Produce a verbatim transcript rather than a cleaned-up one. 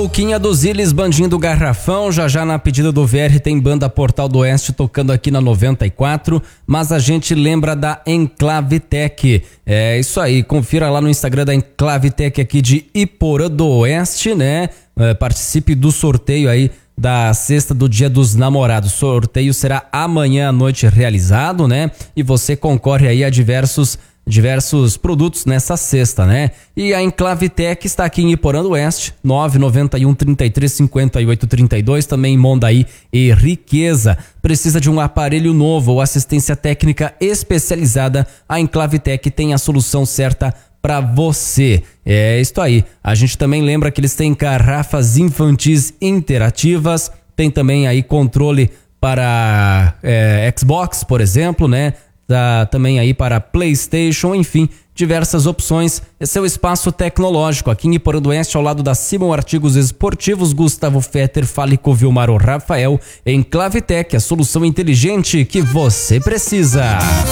Boquinha dos Ilhes, bandinho do Garrafão, já já na pedida do V R tem banda Portal do Oeste tocando aqui na noventa e quatro, mas a gente lembra da Enclave Tech. É isso aí, confira lá no Instagram da Enclave Tech aqui de Iporã do Oeste, né? É, participe do sorteio aí da sexta do Dia dos Namorados. O sorteio será amanhã à noite realizado, né? E você concorre aí a diversos diversos produtos nessa sexta, né? E a Enclave Tech está aqui em Iporã do Oeste, nove nove um, trinta e três, cinquenta e oito, trinta e dois, também em Mondaí e Riqueza. Precisa de um aparelho novo ou assistência técnica especializada? A Enclave Tech tem a solução certa para você. É isso aí. A gente também lembra que eles têm garrafas infantis interativas, tem também aí controle para é, Xbox, por exemplo, né? Tá também aí para PlayStation, enfim, diversas opções. Esse é o Espaço Tecnológico, aqui em Iporã do Oeste, ao lado da Simon Artigos Esportivos, Gustavo Fetter, Falico Vilmar Rafael, Enclave Tech, a solução inteligente que você precisa.